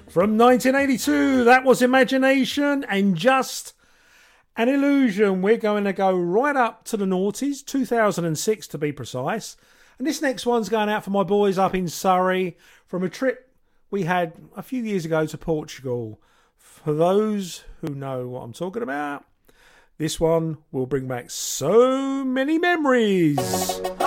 From 1982, that was Imagination and Just an Illusion. We're going to go right up to the noughties, 2006 to be precise. And this next one's going out for my boys up in Surrey from a trip we had a few years ago to Portugal. For those who know what I'm talking about, this one will bring back so many memories.